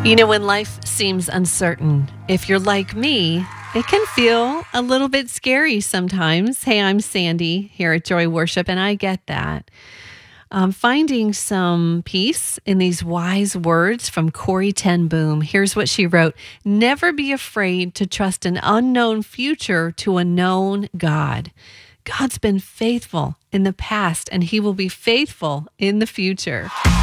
You know, when life seems uncertain, if you're like me, it can feel a little bit scary sometimes. Hey, I'm Sandy here at Joy Worship, and I get that. Finding some peace in these wise words from Corrie Ten Boom. Here's what she wrote: Never be afraid to trust an unknown future to a known God. God's been faithful in the past, and he will be faithful in the future.